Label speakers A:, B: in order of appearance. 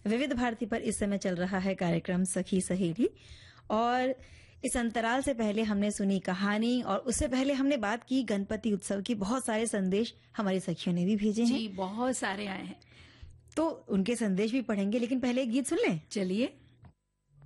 A: विविध भारती पर इस समय चल रहा है कार्यक्रम सखी सहेली, और इस अंतराल से पहले हमने सुनी कहानी और उससे पहले हमने बात की गणपति उत्सव की। बहुत सारे संदेश हमारी सखियों ने भी भेजे हैं
B: जी, बहुत सारे आए हैं,
A: तो उनके संदेश भी पढ़ेंगे, लेकिन पहले एक गीत सुन लें।
B: चलिए।